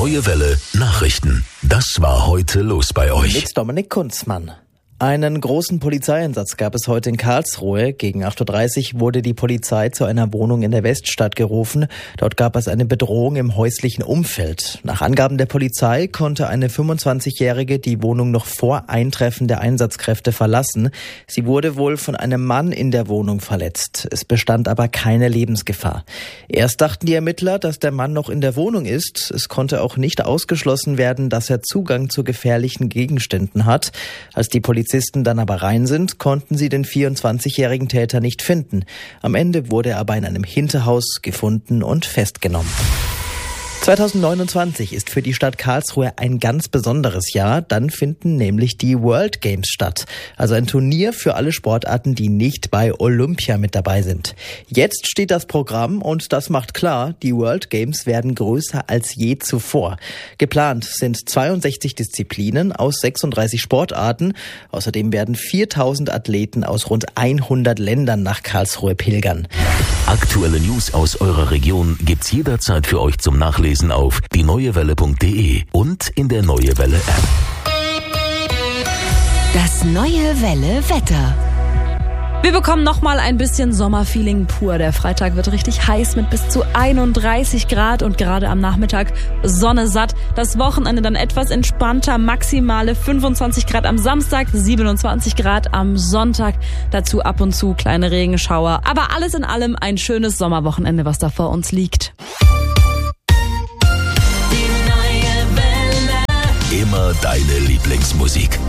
Neue Welle Nachrichten. Das war heute los bei euch. Mit Dominik Kunzmann. Einen großen Polizeieinsatz gab es heute in Karlsruhe. Gegen 8.30 Uhr wurde die Polizei zu einer Wohnung in der Weststadt gerufen. Dort gab es eine Bedrohung im häuslichen Umfeld. Nach Angaben der Polizei konnte eine 25-Jährige die Wohnung noch vor Eintreffen der Einsatzkräfte verlassen. Sie wurde wohl von einem Mann in der Wohnung verletzt. Es bestand aber keine Lebensgefahr. Erst dachten die Ermittler, dass der Mann noch in der Wohnung ist. Es konnte auch nicht ausgeschlossen werden, dass er Zugang zu gefährlichen Gegenständen hat. Als die Polizisten dann aber rein sind, konnten sie den 24-jährigen Täter nicht finden. Am Ende wurde er aber in einem Hinterhaus gefunden und festgenommen. 2029 ist für die Stadt Karlsruhe ein ganz besonderes Jahr. Dann finden nämlich die World Games statt. Also ein Turnier für alle Sportarten, die nicht bei Olympia mit dabei sind. Jetzt steht das Programm und das macht klar, die World Games werden größer als je zuvor. Geplant sind 62 Disziplinen aus 36 Sportarten. Außerdem werden 4000 Athleten aus rund 100 Ländern nach Karlsruhe pilgern. Aktuelle News aus eurer Region gibt's jederzeit für euch zum Nachlesen auf dieneuewelle.de und in der Neue Welle App. Das Neue Welle Wetter. Wir bekommen nochmal ein bisschen Sommerfeeling pur. Der Freitag wird richtig heiß mit bis zu 31 Grad und gerade am Nachmittag Sonne satt. Das Wochenende dann etwas entspannter, maximale 25 Grad am Samstag, 27 Grad am Sonntag. Dazu ab und zu kleine Regenschauer. Aber alles in allem ein schönes Sommerwochenende, was da vor uns liegt. Immer deine Lieblingsmusik.